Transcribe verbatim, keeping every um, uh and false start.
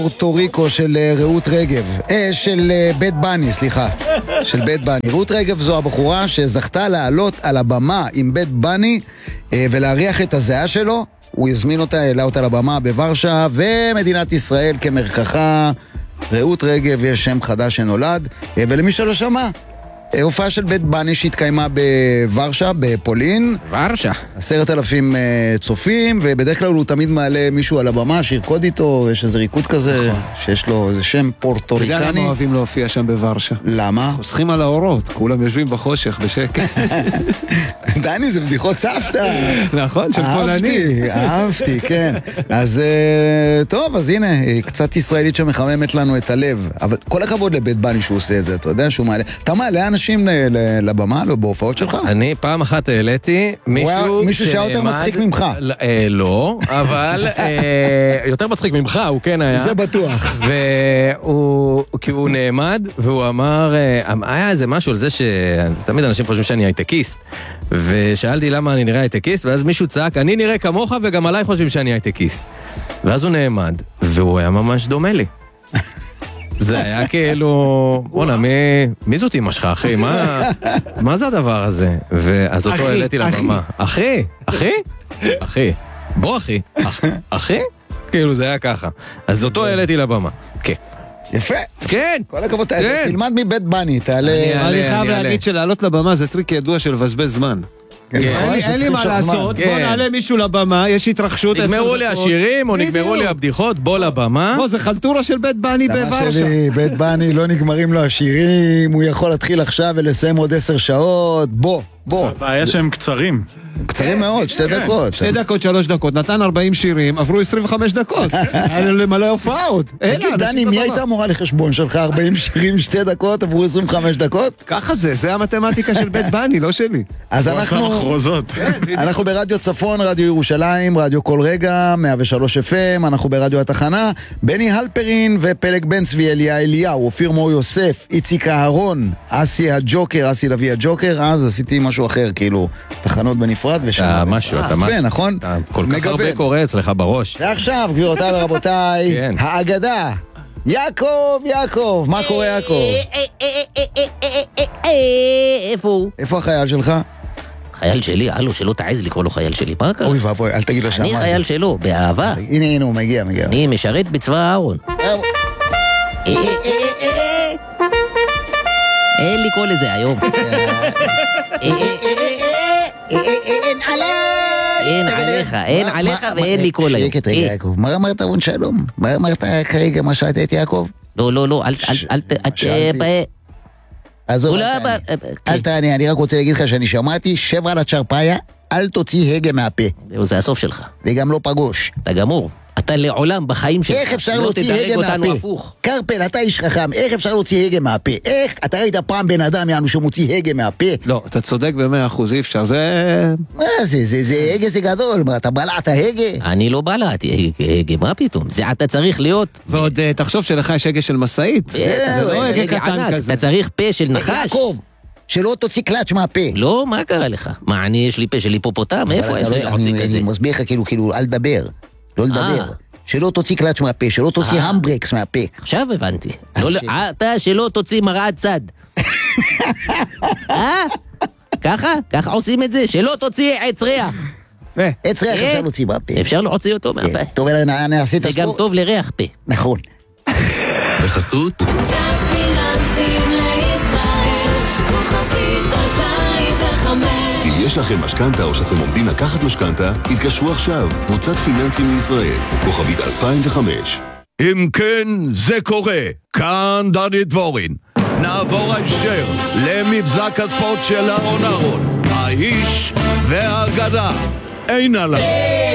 פורטוריקו של רעות רגב, אה, של בית בני, סליחה, של בית בני. רעות רגב זו הבחורה שזכתה לעלות על הבמה עם בית בני ולהריח את הזיעה שלו. הוא יזמין אותה, העלה אותה לבמה בוורשה, ומדינת ישראל כמרקחה. רעות רגב יש שם חדש שנולד, ולמי שלא שמע, הופעה של בית בני שהתקיימה בוורשה, בפולין. ורשה. עשרת אלפים צופים, ובדרך כלל הוא תמיד מעלה מישהו על הבמה שירקוד איתו, יש איזה ריקוד כזה, שיש לו איזה שם פורטוריקני. אתה יודע למה אוהבים להופיע שם בוורשה? למה? חוסכים על האורות, כולם יושבים בחושך בשקט. דני, זה בדיחות סבתא. נכון, של פולני. אהבתי, אהבתי, כן. אז טוב, אז הנה, קצת ישראלית שמחממת לנו את הלב. אבל כל הכבוד לבית בני שהוא עושה את זה, אתה יודע שהוא מעלה. אתה מעלה אנשים לבמה, לא בהופעות שלך? אני פעם אחת העליתי מישהו... מישהו שהיה יותר מצחיק ממך. לא, אבל יותר מצחיק ממך, הוא כן היה. זה בטוח. כי הוא נעמד, והוא אמר, היה איזה משהו על זה שתמיד אנשים חושבים שאני הייטקיסט, ושאלתי למה אני נראה הייטקיסט, ואז מישהו צעק, אני נראה כמוך וגם עליי חושבים שאני הייטקיסט. ואז הוא נעמד, והוא היה ממש דומה לי. זה היה כאילו, בוא'נה, מי, מי זאת אמא שלך, אחי? מה, מה זה הדבר הזה? ואז אותו העליתי לבמה. אחי, אחי, אחי, בוא אחי, אחי? כאילו זה היה ככה. אז אותו העליתי לבמה, כן. יפה. כן. כל הכבוד, תלמד מבית בני, תעלה. אני חייב להגיד שלעלות לבמה זה טריק ידוע של לבזבז זמן. אין לי מה לעשות, בוא נעלה מישהו לבמה, יש התרחשות. נגמרו לי השירים או נגמרו לי הבדיחות, בוא לבמה. בוא, זה חלטורה של בית בני בוורשה. בית בני, לא נגמרים לו השירים, הוא יכול להתחיל עכשיו ולסיים עוד עשר שעות, בוא, בוא. הבעיה שהם קצרים. קצרים מאוד, שתי דקות. שתי דקות, שלוש דקות, נתן ארבעים שירים, עברו עשרים וחמש דקות. היה למלא הופעות. תגיד, דני, מי הייתה אמורה לחשבון שלך? ארבעים שירים, שתי דקות, עברו עשרים וחמש דקות? ככה זה, זה המתמטיקה של בית בני, לא שלי. אז אנחנו... אנחנו ברדיו צפון, רדיו ירושלים, רדיו כל רגע, מאה ושלוש אף אם, אנחנו ברדיו התחנה, בני הלפרין ופלג בן צבי, אליה אליהו, אופיר מור יוסף, איציק אהרון, אסי הג'וקר, אסי לוי הג'וקר, אז עשיתי משהו אחר, כאילו, תחנות בנפרד ושם. אתה משהו, אתה משהו. נכון? אתה כל כך הרבה קורא אצלך בראש. ועכשיו, גבירותיי ורבותיי, האגדה. יעקב, יעקב, מה קורה יעקב? איפה הוא? איפה החייל שלך? חייל שלי, הלו, שלא תעז לקרוא לו חייל שלי, מה קרה? אוי ואבוי, אל תגיד לו שאמרתי. אני חייל שלו, באהבה. הנה, הנה, הוא מגיע, מגיע. אני משרת בצבא הארון. אין לי קול לזה היום. אין עליך, אין עליך ואין לי קול היום. שקט רגע יעקב, מה אמרת רון שלום? מה אמרת כרגע, מה שאלת את יעקב? לא, לא, לא, אל... עזוב, אל תענה, אני רק רוצה להגיד לך שאני שמעתי, שב על הצ'רפאיה, אל תוציא הגה מהפה. זה הסוף שלך. וגם לא פגוש. אתה גמור. אתה לעולם בחיים שלך. איך אפשר להוציא הגה מהפה? קרפל, אתה איש חכם, איך אפשר להוציא הגה מהפה? איך? אתה ראית פעם בן אדם יענו שמוציא הגה מהפה? לא, אתה צודק במאה אחוז, אי אפשר, זה... מה זה? זה, זה, הגה זה גדול, מה, אתה בלעת הגה? אני לא בלעתי הגה, מה פתאום? זה אתה צריך להיות... ועוד תחשוב שלך יש הגה של מסעית, זה לא הגה קטן כזה. אתה צריך פה של נחש. יעקב, שלא תוציא קלאץ' מהפה. לא, מה קרה לך? מה, אני יש לי פה של היפופוטם? איפה יש לי להוציא כזה? אני מסביר לך כאילו, כאילו, אל לדבר. לא לדבר. שלא תוציא קלאץ' מהפה, שלא תוציא המברקס מהפה. עכשיו הבנתי. אתה שלא תוציא מרעת צד. אה? ככה? ככה עושים את זה? שלא תוציא עץ ריח. עץ ריח אפשר להוציא מהפה. אפשר להוציא אותו מהפה. טוב, אני אעשה את הספורט. זה גם טוב לריח פה. נכון. בחסות אם יש לכם משכנתה או שאתם עומדים לקחת משכנתה, התקשרו עכשיו, קבוצת פיננסים לישראל, כוכבית אלפיים וחמש. אם כן, זה קורה. כאן דני דבורין. נעבור הישר למבזק הספורט של אהרון אהרון, האיש והאגדה. אין עליו.